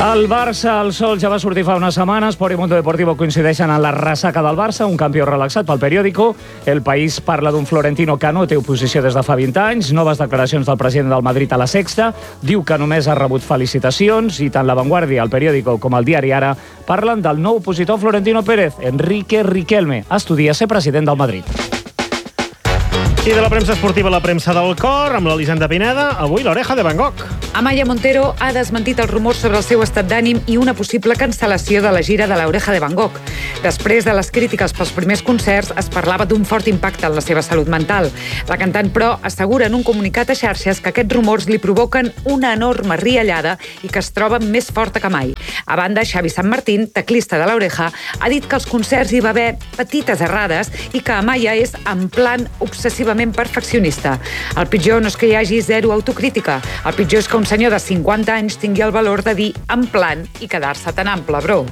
El Barça, el sol ja va sortir fa unes setmanes. Sport i Mundo Deportivo coincideixen en la ressaca del Barça, un campió relaxat pel periòdico. El País parla d'un Florentino que no té oposició des de fa 20 anys. Noves declaracions del president del Madrid a La Sexta. Diu que només ha rebut felicitacions. I tant La Vanguardia, el periòdico, com el diari Ara parlen del nou opositor Florentino Pérez, Enrique Riquelme. Estudia ser president del Madrid. I de la premsa esportiva a la premsa del cor, amb l'Elisenda Pineda, avui l'Oreja de Van Gogh. Amaya Montero ha desmentit els rumors sobre el seu estat d'ànim i una possible cancel·lació de la gira de l'Oreja de Van Gogh. Després de les crítiques pels primers concerts, es parlava d'un fort impacte en la seva salut mental. La cantant, però, assegura en un comunicat a xarxes que aquests rumors li provoquen una enorme riallada i que es troba més forta que mai. A banda, Xavi San Martín, teclista de l'Oreja, ha dit que als concerts hi va haver petites errades i que Amaya és en plan obsessivament perfeccionista. El pitjor no és que hi hagi zero autocrítica. El pitjor és que un senyor de 50 anys tingui el valor de dir en plan i quedar-se tan ample, bro.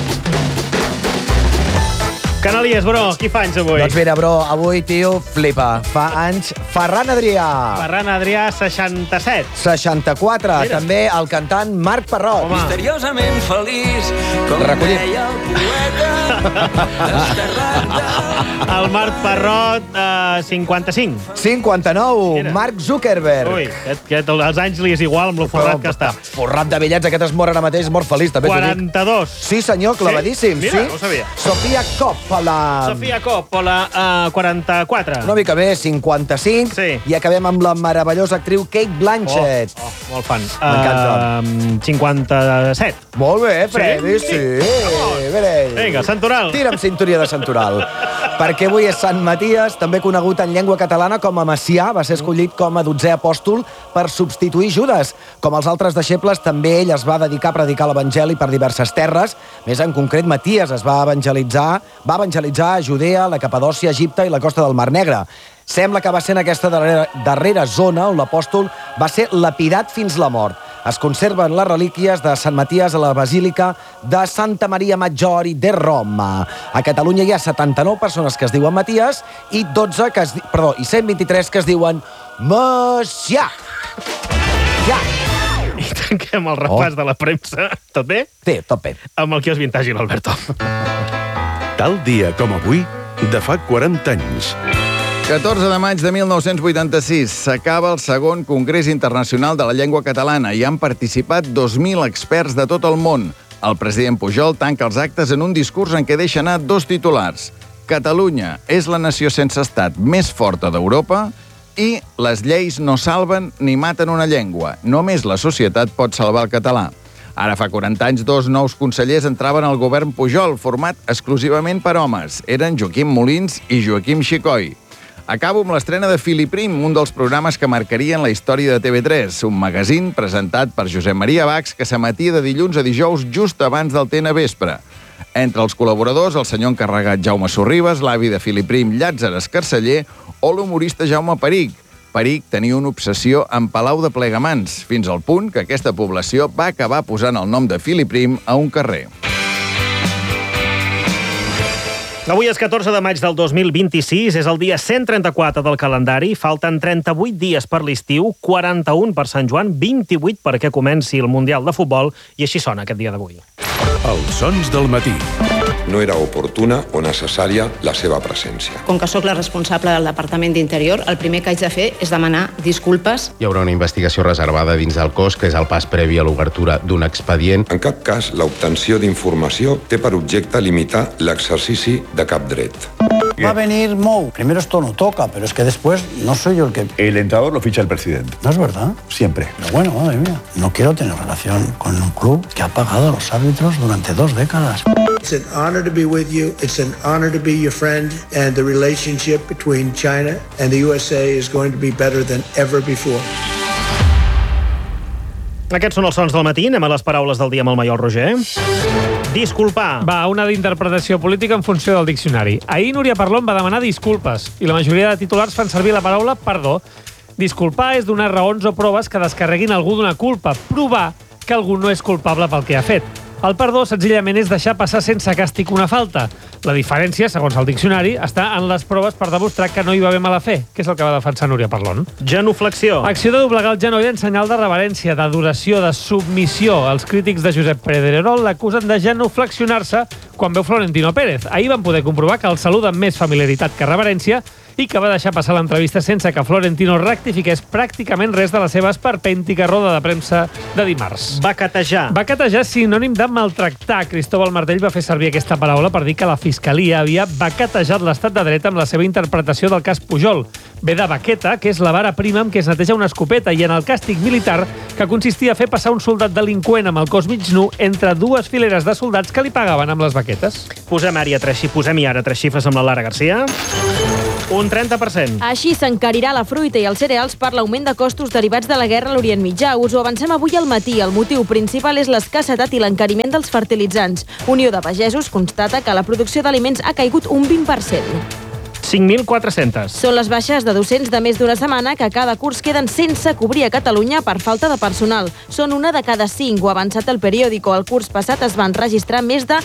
Canalies, bro, qui fa anys avui? Doncs mira, bro, avui, tio, flipa. Fa anys Ferran Adrià. Ferran Adrià, 67. 64. Mira. També el cantant Marc Parrot. Home. Misteriosament feliç, com Recollit. deia el poeta, desterrat. El Marc Parrot, 55. 59. Mira. Mark Zuckerberg. Ui, aquest, els anys li és igual amb lo forrat que està. Forrat de bitllets, aquest es mor ara mateix, mort feliç, també t'ho dic. 42. Sí, senyor, clavadíssim. Mira, sí. no ho sabia. Sofia Coppola. Sofia Coppola, 44. Una mica bé, 55. Sí. I acabem amb la meravellosa actriu Kate Blanchett. Molt fan. M'encanta. 57. Molt bé, Freddy, sí. Vinga, Santoral. Tira'm cinturia de Santoral. Perquè avui és Sant Maties, també conegut en llengua catalana com a Macià, va ser escollit com a 12è apòstol per substituir Judes. Com els altres deixebles, també ell es va dedicar a predicar l'Evangeli per diverses terres. Més en concret, Maties es va evangelitzar a Judea, la Capadòcia, Egipte i la costa del Mar Negre. Sembla que va ser en aquesta darrera zona on l'apòstol va ser lapidat fins la mort. Es conserven les relíquies de Sant Maties a la Basílica de Santa Maria Maggiore de Roma. A Catalunya hi ha 79 persones que es diuen Maties i 123 que es diuen Macià. Ja. I tanquem el repàs de la premsa. Tot bé? Sí, tot bé. Amb el quiosc vintage i l'Alberto. Tal dia com avui, de fa 40 anys. 14 de maig de 1986 s'acaba el segon Congrés Internacional de la Llengua Catalana i han participat 2.000 experts de tot el món. El president Pujol tanca els actes en un discurs en què deixa anar dos titulars. Catalunya és la nació sense estat més forta d'Europa i les lleis no salven ni maten una llengua. Només la societat pot salvar el català. Ara fa 40 anys, dos nous consellers entraven al govern Pujol, format exclusivament per homes. Eren Joaquim Molins i Joaquim Xicoi. Acabo amb l'estrena de Filiprim, un dels programes que marcarien la història de TV3, un magazín presentat per Josep Maria Bachs que s'emetia de dilluns a dijous just abans del TN Vespre. Entre els col·laboradors, el senyor encarregat Jaume Sorribes, l'avi de Filiprim Llàtzer Escarceller o l'humorista Jaume Peric. Peric tenia una obsessió amb Palau de Plegamans, fins al punt que aquesta població va acabar posant el nom de Filiprim a un carrer. Avui és 14 de maig del 2026, és el dia 134 del calendari, falten 38 dies per l'estiu, 41 per Sant Joan, 28 perquè comenci el Mundial de Futbol, i així sona aquest dia d'avui. Els sons del matí. No era oportuna o necessària la seva presència. Com que sóc la responsable del Departament d'Interior, el primer que haig de fer és demanar disculpes. Hi haurà una investigació reservada dins del cos, que és el pas previ a l'obertura d'un expedient. En cap cas, l'obtenció d'informació té per objecte limitar l'exercici de cap dret. Va a venir Mou. Primero esto no toca, pero es que después no soy yo el que... El entrenador lo ficha el presidente. ¿No es verdad? Siempre. Pero bueno, madre mía, no quiero tener relación con un club que ha pagado a los árbitros durante 2 décadas. It's an honor to be with you. It's an honor to be your friend. And the relationship between China and the USA is going to be better than ever before. Aquests són els sons del matí. Anem a les paraules del dia amb el Maiol Roger. Disculpar. Va, una d'interpretació política en funció del diccionari. Ahir Núria Parlon va demanar disculpes i la majoria de titulars fan servir la paraula perdó. Disculpar és donar raons o proves que descarreguin algú d'una culpa, provar que algú no és culpable pel que ha fet. El perdó, senzillament, és deixar passar sense càstig una falta. La diferència, segons el diccionari, està en les proves per demostrar que no hi va haver mala fe, que és el que va defensar Núria Parlon. Genuflexió. Acció de doblegar el genoll en senyal de reverència, d'adoració, de submissió. Els crítics de Josep Pedrerol l'acusen de genuflexionar-se quan veu Florentino Pérez. Ahir van poder comprovar que el saluda amb més familiaritat que reverència i que va deixar passar l'entrevista sense que Florentino rectifiqués pràcticament res de la seva esperpèntica roda de premsa de dimarts. Bacatejar. Bacatejar és sinònim de maltractar. Cristóbal Martell va fer servir aquesta paraula per dir que la Fiscalia havia baquetejat l'estat de dret amb la seva interpretació del cas Pujol. Ve de baqueta, que és la vara prima amb què es neteja una escopeta, i en el càstig militar, que consistia a fer passar un soldat delinqüent amb el cos mig nu entre dues fileres de soldats que li pagaven amb les baquetes. Posem-hi ara tres xifres amb la Lara Garcia. Un 30%. Així s'encarirà la fruita i els cereals per l'augment de costos derivats de la guerra a l'Orient Mitjà. Us ho avancem avui al matí. El motiu principal és l'escassetat i l'encariment dels fertilitzants. Unió de Pagesos constata que la producció d'aliments ha caigut un 20%. 5.400. Són les baixes de docents de més d'una setmana que cada curs queden sense cobrir a Catalunya per falta de personal. Són una de cada 5, ho ha avançat el periòdico. El curs passat es van registrar més de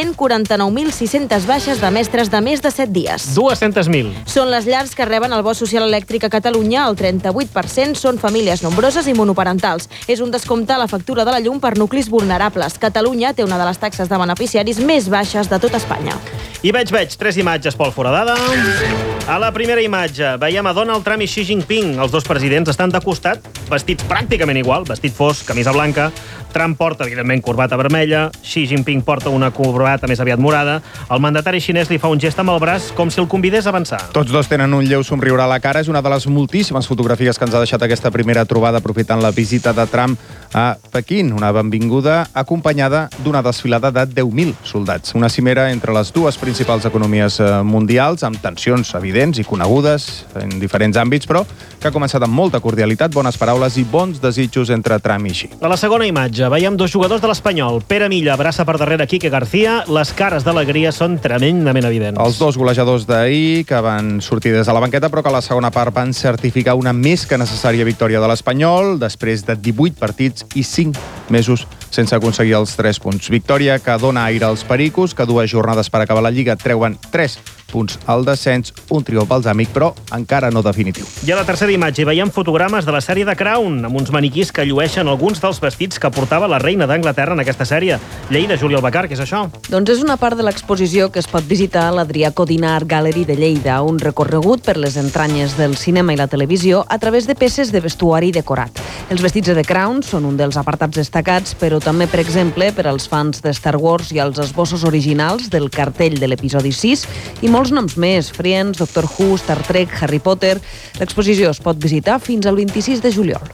149.600 baixes de mestres de més de 7 dies. 200.000. Són les llars que reben el bo social elèctric a Catalunya. El 38% són famílies nombroses i monoparentals. És un descompte a la factura de la llum per nuclis vulnerables. Catalunya té una de les taxes de beneficiaris més baixes de tot Espanya. I veig, tres imatges, Pol Foradada. A la primera imatge veiem a Donald Trump i Xi Jinping. Els dos presidents estan de costat, vestits pràcticament igual, vestit fosc, camisa blanca. Trump porta, evidentment, corbata vermella. Xi Jinping porta una corbata més aviat morada. El mandatari xinès li fa un gest amb el braç com si el convidés a avançar. Tots dos tenen un lleu somriure a la cara. És una de les moltíssimes fotografies que ens ha deixat aquesta primera trobada aprofitant la visita de Trump a Pequín. Una benvinguda acompanyada d'una desfilada de 10.000 soldats. Una cimera entre les dues principals economies mundials, amb tensions evidents i conegudes en diferents àmbits, però que ha començat amb molta cordialitat, bones paraules i bons desitjos entre Trump i Xi. A la segona imatge veiem dos jugadors de l'Espanyol. Pere Milla abraça per darrere Quique García. Les cares d'alegria són tremendament evidents. Els dos golejadors d'ahir, que van sortir des de la banqueta, però que a la segona part van certificar una més que necessària victòria de l'Espanyol, després de 18 partits i 5 mesos sense aconseguir els 3 punts. Victòria que dona aire als pericos, que 2 jornades per acabar la Lliga treuen 3 punts al descens, un triomf balsàmic, però encara no definitiu. I a la tercera imatge veiem fotogrames de la sèrie The Crown, amb uns maniquís que llueixen alguns dels vestits que portava la reina d'Anglaterra en aquesta sèrie. Lleida, Júlia Albacar, què és això? Doncs és una part de l'exposició que es pot visitar a l'Adrià Codina Art Gallery de Lleida, un recorregut per les entranyes del cinema i la televisió a través de peces de vestuari decorat. Els vestits de The Crown són un dels apartats destacats, però també, per exemple, per als fans de Star Wars i els esbossos originals del cartell de l'episodi 6 i molts noms més, Friends, Doctor Who, Star Trek, Harry Potter. L'exposició es pot visitar fins al 26 de juliol.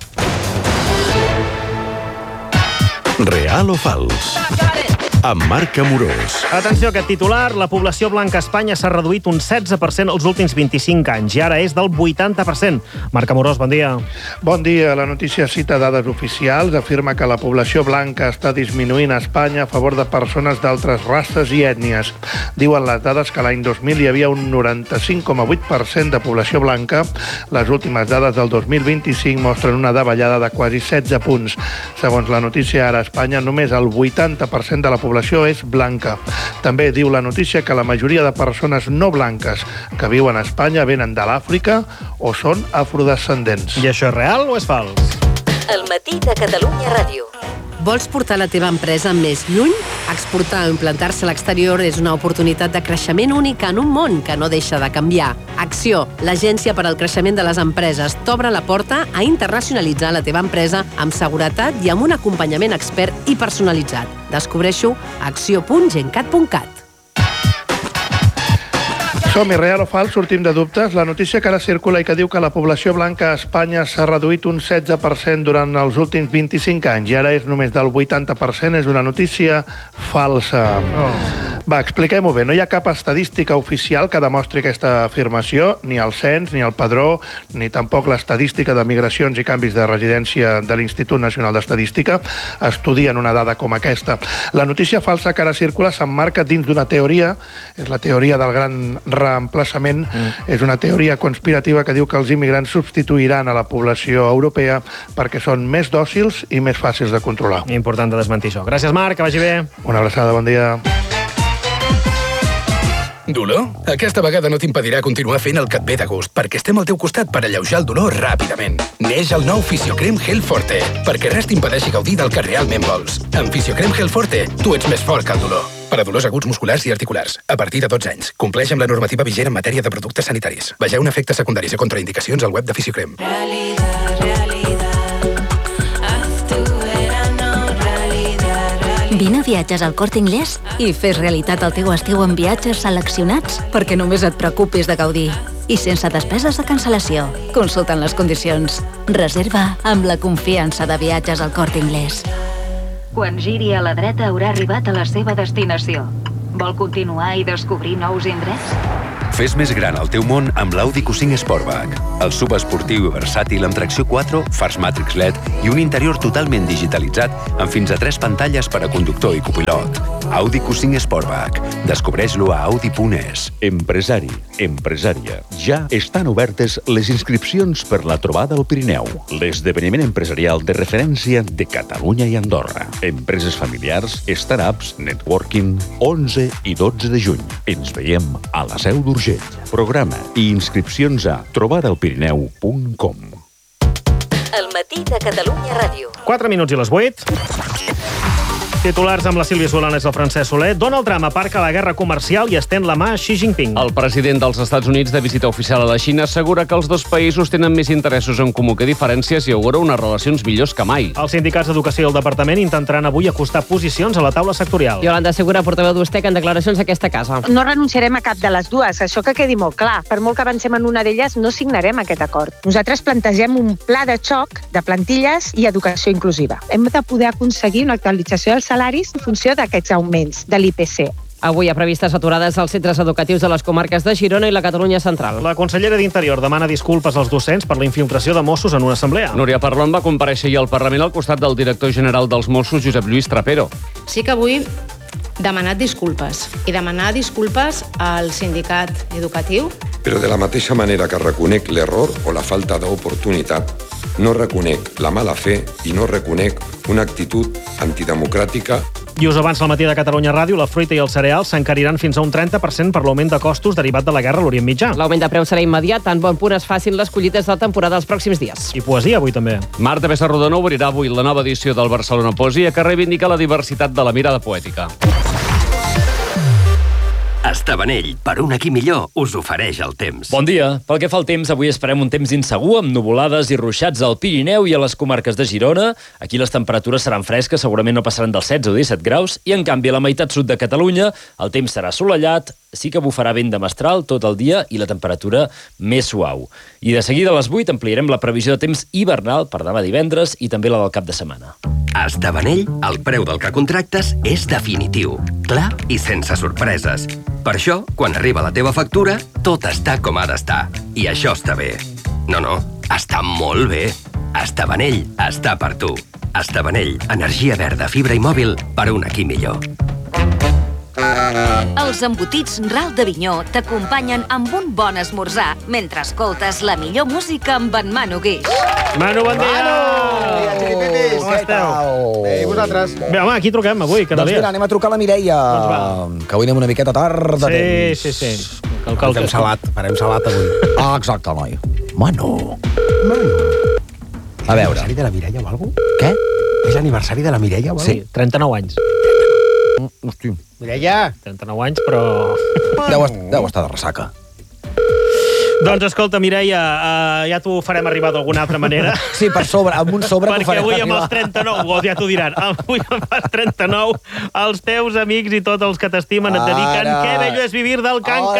Real o fals? Amb Marc Amorós. Atenció a aquest titular. La població blanca a Espanya s'ha reduït un 16% els últims 25 anys i ara és del 80%. Marc Amorós, bon dia. Bon dia. La notícia cita dades oficials. Afirma que la població blanca està disminuint a Espanya a favor de persones d'altres races i ètnies. Diuen les dades que l'any 2000 hi havia un 95,8% de població blanca. Les últimes dades del 2025 mostren una davallada de quasi 16 punts. Segons la notícia, ara a Espanya només el 80% de la població és blanca. També diu la notícia que la majoria de persones no blanques que viuen a Espanya venen de l'Àfrica o són afrodescendents. I això és real o és fals? El matí de Catalunya Ràdio. Vols portar la teva empresa més lluny? Exportar o implantar-se a l'exterior és una oportunitat de creixement única en un món que no deixa de canviar. Acció, l'agència per al creixement de les empreses, t'obre la porta a internacionalitzar la teva empresa amb seguretat i amb un acompanyament expert i personalitzat. Descobreixo a acció.gencat.cat. Som-hi, real o fals, sortim de dubtes. La notícia que ara circula i que diu que la població blanca a Espanya s'ha reduït un 16% durant els últims 25 anys i ara és només del 80%, és una notícia falsa. Va, expliquem-ho bé. No hi ha cap estadística oficial que demostri aquesta afirmació, ni el cens, ni el padró, ni tampoc l'estadística de migracions i canvis de residència de l'Institut Nacional d'Estadística estudien una dada com aquesta. La notícia falsa que ara circula s'emmarca dins d'una teoria, és la teoria del gran reemplaçament, és una teoria conspirativa que diu que els immigrants substituiran a la població europea perquè són més dòcils i més fàcils de controlar. Important de desmentir això. Gràcies, Marc, que vagi bé. Una abraçada, bon dia. Dolor? Aquesta vegada no t'impedirà continuar fent el que et ve de gust, perquè estem al teu costat per alleujar el dolor ràpidament. Neix el nou Fisiocrem Gel Forte, perquè res t'impedeixi gaudir del que realment vols. Amb Fisiocrem Gel Forte, tu ets més fort que el dolor. Per a dolors aguts musculars i articulars, a partir de 12 anys. Compleix amb la normativa vigent en matèria de productes sanitaris. Vegeu efectes secundaris i contraindicacions al web de Fisiocrem. Vine a viatges al Corte Inglés i fes realitat el teu estiu amb viatges seleccionats perquè només et preocupis de gaudir. I sense despeses de cancel·lació. Consultant les condicions. Reserva amb la confiança de viatges al Corte Inglés. Quan giri a la dreta haurà arribat a la seva destinació. Vol continuar i descobrir nous indrets? Fes més gran el teu món amb l'Audi Q5 Sportback. El SUV esportiu i versàtil amb tracció 4, fars Matrix LED i un interior totalment digitalitzat amb fins a 3 pantalles per a conductor i copilot. Audi Q5 Sportback. Descobreix-lo a audi.es. Empresari, empresària. Ja estan obertes les inscripcions per la Trobada al Pirineu, l'esdeveniment empresarial de referència de Catalunya i Andorra. Empreses familiars, startups, networking, 11 i 12 de juny. Ens veiem a la Seu d'Urgell. Programa i inscripcions a trobadalpirineu.com. El matí de Catalunya Ràdio. 4 minuts i les 8. Titulars amb la Sílvia Solanes i el Francesc Soler. Donald Trump aparca la guerra comercial i estén la mà a Xi Jinping. El president dels Estats Units, de visita oficial a la Xina, assegura que els dos països tenen més interessos en comú que diferències i augura unes relacions millors que mai. Els sindicats d'Educació i el Departament intentaran avui acostar posicions a la taula sectorial. Yolanda Segura, portaveu d'Ustec, en declaracions a aquesta casa. No renunciarem a cap de les dues, això que quedi molt clar. Per molt que avancem en una d'elles, no signarem aquest acord. Nosaltres plantegem un pla de xoc de plantilles i educació inclusiva. Hem de poder aconseguir una actualització dels salaris en funció d'aquests augments de l'IPC. Avui hi ha previstes aturades als centres educatius de les comarques de Girona i la Catalunya central. La consellera d'Interior demana disculpes als docents per la infiltració de Mossos en una assemblea. Núria Parlon va comparèixer ahir al Parlament al costat del director general dels Mossos, Josep Lluís Trapero. Sí que vull demanar disculpes al sindicat educatiu. Però de la mateixa manera que reconec l'error o la falta d'oportunitat, no reconec la mala fe i no reconec una actitud antidemocràtica. I us avança al matí de Catalunya Ràdio, la fruita i els cereals s'encariran fins a un 30% per l'augment de costos derivat de la guerra a l'Orient Mitjà. L'augment de preu serà immediat, tan bon punt es facin les collites de la temporada els pròxims dies. I poesia avui també. Marta Pessarrodona obrirà avui la nova edició del Barcelona Poesia, que reivindica la diversitat de la mirada poètica. Estabanell, per un aquí millor, us ofereix el temps. Bon dia. Pel que fa al temps, avui esperem un temps insegur, amb nuvolades i ruixats al Pirineu i a les comarques de Girona. Aquí les temperatures seran fresques, segurament no passaran dels 16 o 17 graus, i en canvi a la meitat sud de Catalunya el temps serà assolellat, sí que bufarà vent de mestral tot el dia i la temperatura més suau. I de seguida a les 8 ampliarem la previsió de temps hivernal per demà divendres i també la del cap de setmana. A Estabanell, el preu del que contractes és definitiu, clar i sense sorpreses. Per això, quan arriba la teva factura, tot està com ha d'estar. I això està bé. No, està molt bé. Estabanell està per tu. Estabanell, energia verda, fibra i mòbil per un aquí millor. Els embotits Ral de Vinyó t'acompanyen amb un bon esmorzar mentre escoltes la millor música amb en Manu Guix. Manu, bon dia! Com esteu? Bé, i vosaltres? Bé, home, aquí truquem avui, cada dia. Doncs mira, anem a trucar a la Mireia, que avui anem una miqueta tard de temps. Sí. Farem salat avui. Ah, exacte, noi. Manu. A veure. L'aniversari de la Mireia o alguna cosa? Què? És l'aniversari de la Mireia o alguna cosa? Sí, 39 anys. Hosti. Mireia! 39 anys, però... Deu estar de ressaca. Doncs escolta, Mireia, ja t'ho farem arribar d'alguna altra manera. Sí, per sobre, amb un sobre t'ho farem arribar. Perquè avui amb els 39, ja t'ho diran, avui amb els 39, els teus amics i tots els que t'estimen et dediquen "Qué bello es vivir" del Can